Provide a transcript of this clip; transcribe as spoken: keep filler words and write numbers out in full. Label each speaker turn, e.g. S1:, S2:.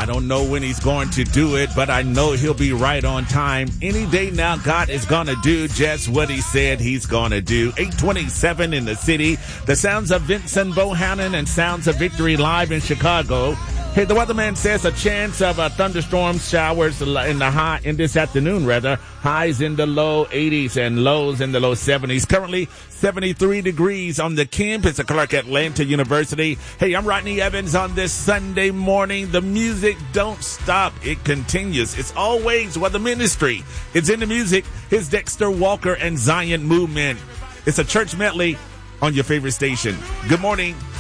S1: I don't know when he's going to do it, but I know he'll be right on time. Any day now, God is going to do just what he said he's going to do. eight twenty-seven in the city. The sounds of Vincent Bohannon and Sounds of Victory live in Chicago. Hey, the weatherman says a chance of a thunderstorm showers in the high in this afternoon, rather. Highs in the low eighties and lows in the low seventies. Currently seventy-three degrees on the campus of Clark Atlanta University. Hey, I'm Rodney Evans on this Sunday morning. The music don't stop. It continues. It's always Weather Ministry. It's in the music. It's Dexter Walker and Zion Movement. It's a church medley on your favorite station. Good morning.